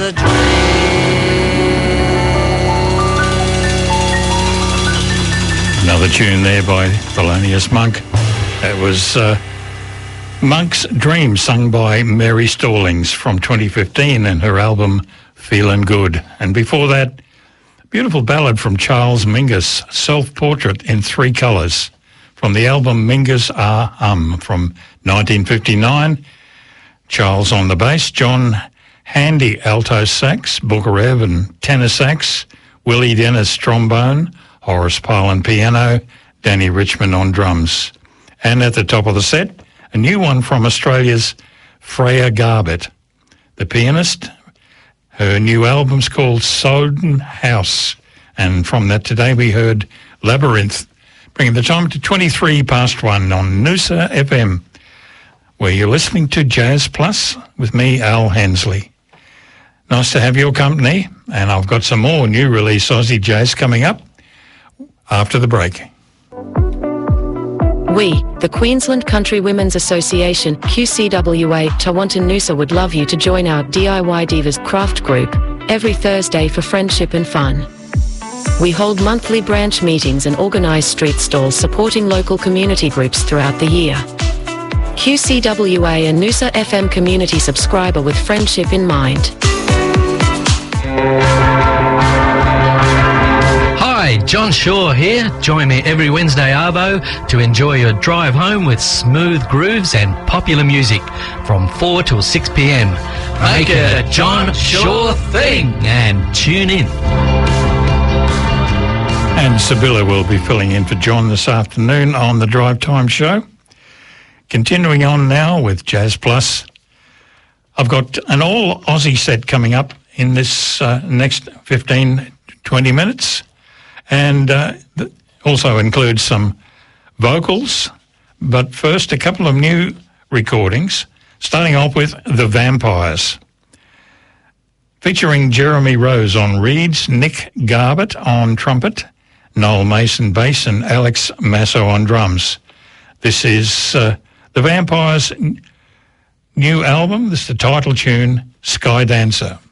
a dream. Another tune there by Thelonious Monk. That was Monk's Dream, sung by Mary Stallings from 2015 and her album Feelin' Good. And before that, a beautiful ballad from Charles Mingus, Self-Portrait in Three Colours, from the album Mingus from 1959. Charles on the bass, John Handy alto sax, Bukarev and tenor sax, Willie Dennis trombone, Horace Parlan piano, Danny Richmond on drums. And at the top of the set, a new one from Australia's Freya Garbutt, the pianist. Her new album's called Soden House. And from that today we heard Labyrinth, bringing the time to 23 past 1 on Noosa FM, where you're listening to Jazz Plus with me, Al Hensley. Nice to have your company, and I've got some more new release Aussie jazz coming up after the break. We, the Queensland Country Women's Association, QCWA, Tawantin Noosa would love you to join our DIY Divas craft group every Thursday for friendship and fun. We hold monthly branch meetings and organise street stalls supporting local community groups throughout the year. QCWA and Noosa FM community subscriber with friendship in mind. Hi, John Shaw here. Join me every Wednesday arvo to enjoy your drive home with smooth grooves and popular music from 4 till 6 p.m. Make it a John Shaw thing and tune in. And Sibylla will be filling in for John this afternoon on the Drive Time Show. Continuing on now with Jazz Plus. I've got an all Aussie set coming up in this next 15, 20 minutes. And also includes some vocals. But first, a couple of new recordings, starting off with The Vampires, featuring Jeremy Rose on reeds, Nick Garbutt on trumpet, Noel Mason bass, and Alex Masso on drums. This is The Vampires' new album. This is the title tune, Sky Dancer.